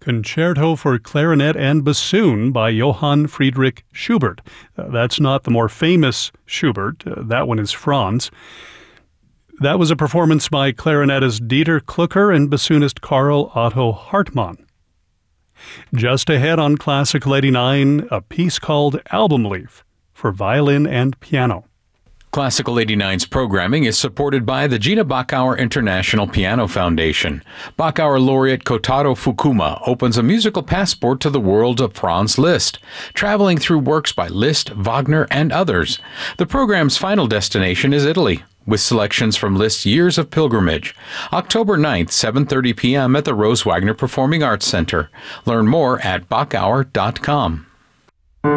Concerto for Clarinet and Bassoon by Johann Friedrich Schubert. That's not the more famous Schubert. That one is Franz. That was a performance by clarinetist Dieter Klucker and bassoonist Karl Otto Hartmann. Just ahead on Classical 89, a piece called Album Leaf for violin and piano. Classical 89's programming is supported by the Gina Bachauer International Piano Foundation. Bachauer laureate Kotaro Fukuma opens a musical passport to the world of Franz Liszt, traveling through works by Liszt, Wagner, and others. The program's final destination is Italy, with selections from Liszt's Years of Pilgrimage. October 9th, 7:30 p.m. at the Rose Wagner Performing Arts Center. Learn more at Bachauer.com.